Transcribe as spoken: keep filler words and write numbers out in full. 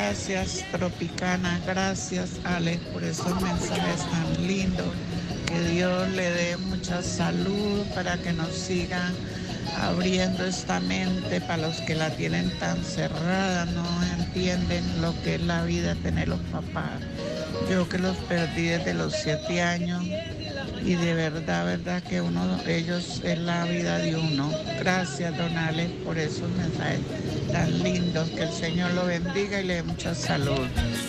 Gracias, Tropicana. Gracias, Alex, por esos mensajes tan lindos. Que Dios le dé mucha salud para que nos sigan abriendo esta mente para los que la tienen tan cerrada, no entienden lo que es la vida, tener los papás. Yo que los perdí desde los siete años y de verdad, verdad que uno, ellos es la vida de uno. Gracias, don Alex, por esos mensajes tan lindos. Que el Señor lo bendiga y le dé mucha salud.